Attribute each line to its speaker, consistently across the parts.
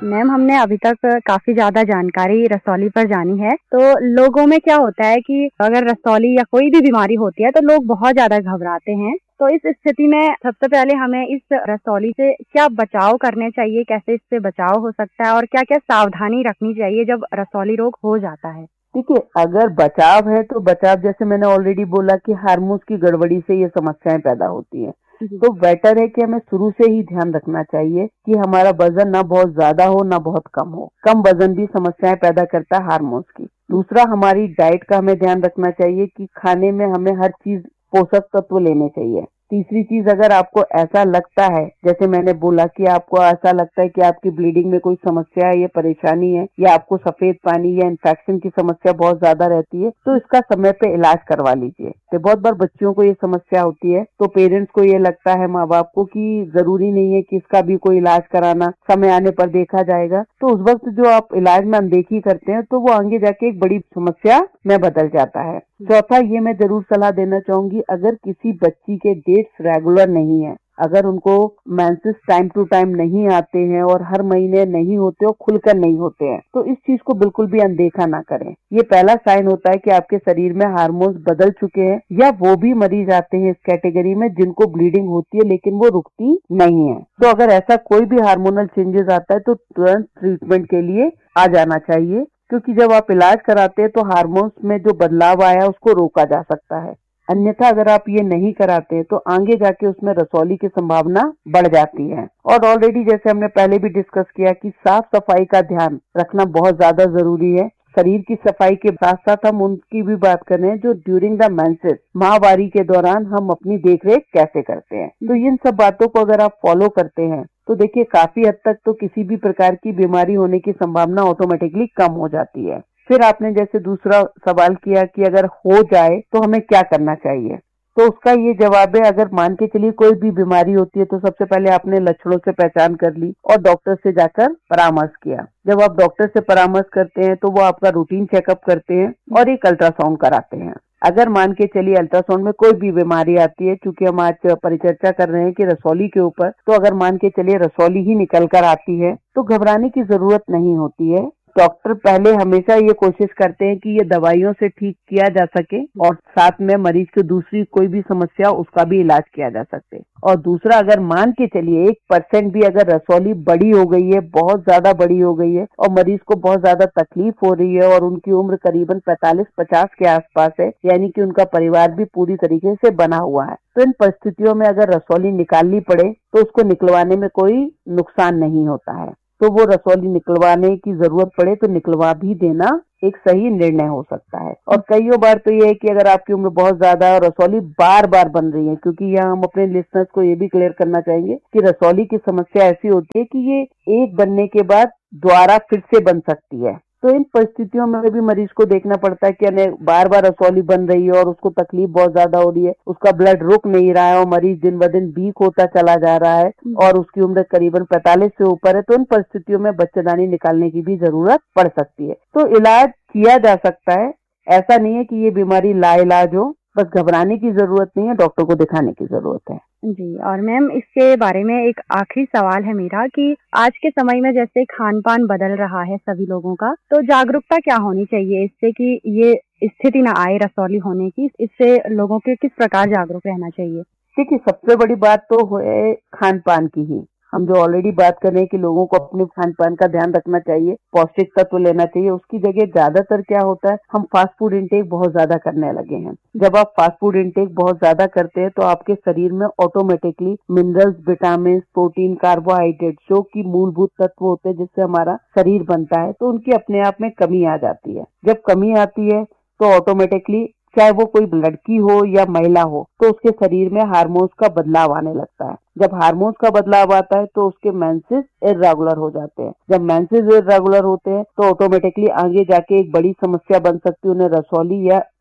Speaker 1: Ma'am, हमने अभी तक काफी ज्यादा जानकारी रसौली पर जानी है। तो लोगों में क्या होता है कि अगर रसौली या कोई भी बीमारी होती है तो लोग बहुत ज्यादा घबराते हैं। तो इस स्थिति में सबसे पहले हमें इस रसौली से क्या बचाव करने चाहिए, कैसे इससे बचाव हो सकता है और क्या क्या सावधानी रखनी चाहिए जब रसौली रोग हो जाता है?
Speaker 2: देखिए, अगर बचाव है तो बचाव जैसे मैंने ऑलरेडी बोला कि हार्मोन्स की गड़बड़ी से ये समस्याएं पैदा होती हैं। तो बेटर है कि हमें शुरू से ही ध्यान रखना चाहिए कि हमारा वजन ना बहुत ज्यादा हो ना बहुत कम हो। कम वजन भी समस्याएं पैदा करता है हार्मोन्स की। दूसरा, हमारी डाइट का हमें ध्यान रखना चाहिए कि खाने में हमें हर चीज पोषक तत्व लेने चाहिए। तीसरी चीज, अगर आपको ऐसा लगता है, जैसे मैंने बोला कि आपको ऐसा लगता है कि आपकी ब्लीडिंग में कोई समस्या है या परेशानी है या आपको सफेद पानी या इन्फेक्शन की समस्या बहुत ज्यादा रहती है, तो इसका समय पे इलाज करवा लीजिए। तो बहुत बार बच्चियों को ये समस्या होती है तो पेरेंट्स को ये लगता है, माँ बाप को, कि जरूरी नहीं है कि इसका भी कोई इलाज कराना, समय आने पर देखा जाएगा। तो उस वक्त जो आप इलाज में अनदेखी करते हैं तो वो आगे जाके एक बड़ी समस्या में बदल जाता है। चौथा, ये मैं जरूर सलाह देना चाहूंगी, अगर किसी बच्ची के डेट्स रेगुलर नहीं है, अगर उनको मेंसेस टाइम टू टाइम नहीं आते हैं और हर महीने नहीं होते और खुलकर नहीं होते हैं, तो इस चीज को बिल्कुल भी अनदेखा ना करें। ये पहला साइन होता है कि आपके शरीर में हार्मोन्स बदल चुके हैं, या वो भी मरीज आते हैं इस कैटेगरी में जिनको ब्लीडिंग होती है लेकिन वो रुकती नहीं है। तो अगर ऐसा कोई भी हार्मोनल चेंजेस आता है तो तुरंत ट्रीटमेंट के लिए आ जाना चाहिए, क्योंकि जब आप इलाज कराते हैं तो हार्मोन्स में जो बदलाव आया उसको रोका जा सकता है। अन्यथा अगर आप ये नहीं कराते तो आगे जाके उसमें रसौली की संभावना बढ़ जाती है। और ऑलरेडी जैसे हमने पहले भी डिस्कस किया कि साफ सफाई का ध्यान रखना बहुत ज्यादा जरूरी है। शरीर की सफाई के साथ साथ हम उनकी भी बात कर रहे हैं जो ड्यूरिंग द मेंसेस, माहवारी के दौरान हम अपनी देखरेख कैसे करते हैं। तो इन सब बातों को अगर आप फॉलो करते हैं तो देखिए काफी हद तक तो किसी भी प्रकार की बीमारी होने की संभावना ऑटोमेटिकली कम हो जाती है। फिर आपने जैसे दूसरा सवाल किया कि अगर हो जाए तो हमें क्या करना चाहिए, तो उसका ये जवाब है, अगर मान के चलिए कोई भी बीमारी होती है तो सबसे पहले आपने लक्षणों से पहचान कर ली और डॉक्टर से जाकर परामर्श किया। जब आप डॉक्टर से परामर्श करते हैं तो वो आपका रूटीन चेकअप करते हैं और एक अल्ट्रासाउंड कराते हैं। अगर मान के चलिए अल्ट्रासाउंड में कोई भी बीमारी आती है, क्योंकि हम आज परिचर्चा कर रहे हैं कि रसौली के ऊपर, तो अगर मान के चलिए रसौली ही निकल कर आती है तो घबराने की जरूरत नहीं होती है। डॉक्टर पहले हमेशा ये कोशिश करते हैं कि ये दवाइयों से ठीक किया जा सके और साथ में मरीज की दूसरी कोई भी समस्या उसका भी इलाज किया जा सके। और दूसरा, अगर मान के चलिए 1% भी अगर रसौली बड़ी हो गई है, बहुत ज्यादा बड़ी हो गई है और मरीज को बहुत ज्यादा तकलीफ हो रही है और उनकी उम्र करीबन 45-50 के आसपास है, यानी कि उनका परिवार भी पूरी तरीके से बना हुआ है, तो इन परिस्थितियों में अगर रसौली निकालनी पड़े तो उसको निकलवाने में कोई नुकसान नहीं होता है। तो वो रसौली निकलवाने की जरूरत पड़े तो निकलवा भी देना एक सही निर्णय हो सकता है। और कई बार तो ये है कि अगर आपकी उम्र बहुत ज्यादा है और रसौली बार बार बन रही है, क्योंकि यहाँ हम अपने लिसनर्स को ये भी क्लियर करना चाहेंगे कि रसौली की समस्या ऐसी होती है कि ये एक बनने के बाद दोबारा फिर से बन सकती है। तो इन परिस्थितियों में भी मरीज को देखना पड़ता है कि बार बार रसौली बन रही है और उसको तकलीफ बहुत ज्यादा हो रही है, उसका ब्लड रुक नहीं रहा है और मरीज दिन ब दिन वीक होता चला जा रहा है और उसकी उम्र करीबन 45 से ऊपर है, तो इन परिस्थितियों में बच्चेदानी निकालने की भी जरूरत पड़ सकती है। तो इलाज किया जा सकता है, ऐसा नहीं है कि ये बीमारी लाइलाज हो, बस घबराने की जरूरत नहीं है, डॉक्टर को दिखाने की जरूरत है।
Speaker 1: जी, और मैम इसके बारे में एक आखिरी सवाल है मेरा कि आज के समय में जैसे खान पान बदल रहा है सभी लोगों का, तो जागरूकता क्या होनी चाहिए इससे कि ये स्थिति ना आए रसौली होने की, इससे लोगों के किस प्रकार जागरूक रहना चाहिए?
Speaker 2: देखिए, सबसे बड़ी बात तो है खान पान की ही। हम जो ऑलरेडी बात कर रहे हैं कि लोगों को अपने खान पान का ध्यान रखना चाहिए, पौष्टिक तत्व लेना चाहिए, उसकी जगह ज्यादातर क्या होता है, हम फास्ट फूड इंटेक बहुत ज्यादा करने लगे हैं। जब आप फास्ट फूड इंटेक बहुत ज्यादा करते हैं तो आपके शरीर में automatically minerals, vitamin, protein, carbohydrate जो कि मूलभूत तत्व होते हैं जिससे हमारा शरीर बनता है, तो उनकी अपने आप में कमी आ जाती है। जब कमी आती है तो ऑटोमेटिकली, चाहे वो कोई लड़की हो या महिला हो, तो उसके शरीर में हार्मोन्स का बदलाव आने लगता है। जब हार्मोन्स का बदलाव आता है तो उसके मेंसेस इर्रेगुलर हो जाते हैं। जब मेंसेस इर्रेगुलर होते हैं तो ऑटोमेटिकली आगे जाके एक बड़ी समस्या बन सकती है, उन्हें रसौली या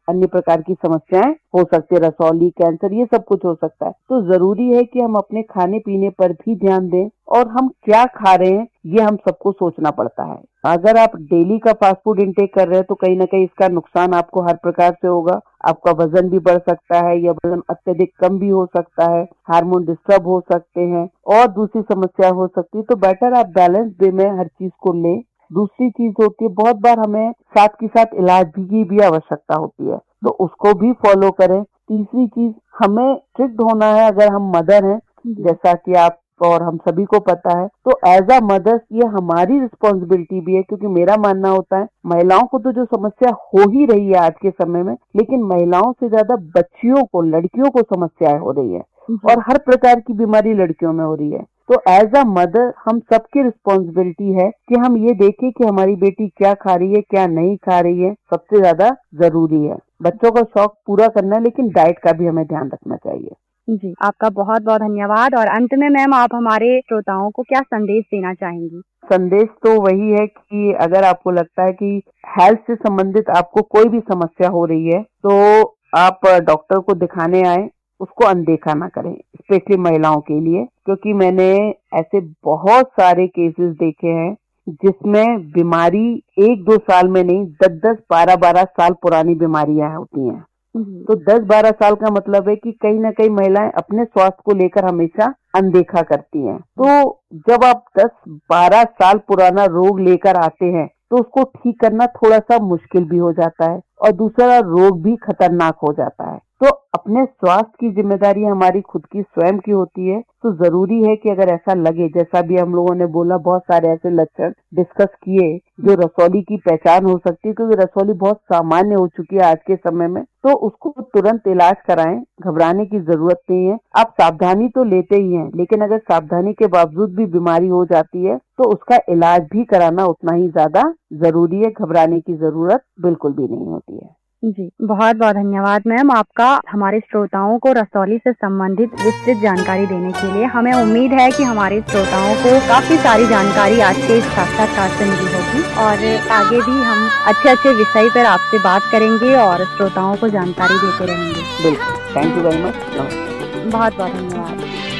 Speaker 2: अन्य प्रकार की समस्याएं हो सकती है, रसौली, कैंसर, ये सब कुछ हो सकता है। तो जरूरी है कि हम अपने खाने पीने पर भी ध्यान दें और हम क्या खा रहे हैं ये हम सबको सोचना पड़ता है। अगर आप डेली का फास्ट फूड इंटेक कर रहे हैं तो कहीं ना कहीं इसका नुकसान आपको हर प्रकार से होगा। आपका वजन भी बढ़ सकता है या वजन अत्यधिक कम भी हो सकता है, हार्मोन डिस्टर्ब हो सकते हैं और दूसरी समस्या हो सकती है। तो बेटर आप बैलेंस वे में हर चीज को लें। दूसरी चीज होती है, बहुत बार हमें साथ के साथ इलाज की भी आवश्यकता होती है, तो उसको भी फॉलो करें। तीसरी चीज, हमें स्ट्रिक्ट होना है। अगर हम मदर हैं, जैसा कि आप और हम सभी को पता है, तो एज अ मदर्स ये हमारी रिस्पॉन्सिबिलिटी भी है, क्योंकि मेरा मानना होता है महिलाओं को तो जो समस्या हो ही रही है आज के समय में, लेकिन महिलाओं से ज्यादा बच्चियों को, लड़कियों को समस्याएं हो रही है और हर प्रकार की बीमारी लड़कियों में हो रही है। तो एज अ मदर हम सबकी रिस्पॉन्सिबिलिटी है कि हम ये देखें कि हमारी बेटी क्या खा रही है, क्या नहीं खा रही है। सबसे ज्यादा जरूरी है, बच्चों का शौक पूरा करना है, लेकिन डाइट का भी हमें ध्यान रखना चाहिए।
Speaker 1: जी, आपका बहुत बहुत धन्यवाद। और अंत में मैम, आप हमारे श्रोताओं को क्या संदेश देना चाहेंगी?
Speaker 2: संदेश तो वही है कि अगर आपको लगता है कि हेल्थ से संबंधित आपको कोई भी समस्या हो रही है तो आप डॉक्टर को दिखाने आए, उसको अनदेखा ना करें, स्पेशली महिलाओं के लिए, क्योंकि मैंने ऐसे बहुत सारे केसेस देखे हैं जिसमें बीमारी 1-2 साल में नहीं, 10-10, 12-12 साल पुरानी बीमारियां होती हैं। तो 10-12 साल का मतलब है कि कहीं ना कहीं महिलाएं अपने स्वास्थ्य को लेकर हमेशा अनदेखा करती हैं। तो जब आप 10-12 साल पुराना रोग लेकर आते हैं तो उसको ठीक करना थोड़ा सा मुश्किल भी हो जाता है और दूसरा रोग भी खतरनाक हो जाता है। तो अपने स्वास्थ्य की जिम्मेदारी हमारी खुद की स्वयं की होती है। तो जरूरी है कि अगर ऐसा लगे, जैसा भी हम लोगों ने बोला, बहुत सारे ऐसे लक्षण डिस्कस किए जो रसौली की पहचान हो सकती है, क्योंकि रसौली बहुत सामान्य हो चुकी है आज के समय में, तो उसको तुरंत इलाज कराएं, घबराने की जरूरत नहीं है। आप सावधानी तो लेते ही हैं, लेकिन अगर सावधानी के बावजूद भी बीमारी हो जाती है तो उसका इलाज भी कराना उतना ही ज्यादा जरूरी है। घबराने की जरूरत बिल्कुल भी नहीं होती है।
Speaker 1: जी, बहुत बहुत धन्यवाद मैम आपका हमारे श्रोताओं को रसौली से संबंधित विस्तृत जानकारी देने के लिए। हमें उम्मीद है कि हमारे श्रोताओं को काफी सारी जानकारी आज के इस साक्षात्कार से मिली होगी और आगे भी हम अच्छे अच्छे विषय पर आपसे बात करेंगे और श्रोताओं को जानकारी देते रहेंगे।
Speaker 2: बिल्कुल, थैंक यू वेरी मच।
Speaker 1: बहुत बहुत धन्यवाद।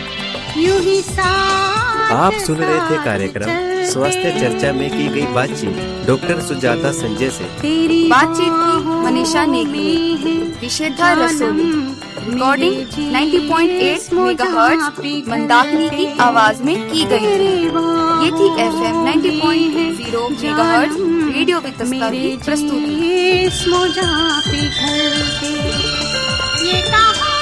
Speaker 3: आप सुन रहे थे कार्यक्रम स्वास्थ्य चर्चा में की गई बातचीत डॉक्टर सुजाता संजय से।
Speaker 4: बातचीत की मनीषा नेगी, विषय था रसोली। रिकॉर्डिंग 90.8 मेगाहर्ट्ज मंदाकिनी की आवाज में की गई थी। ये थी FM 90.0 मेगाहर्ट्ज रेडियो वितस्ता की प्रस्तुति।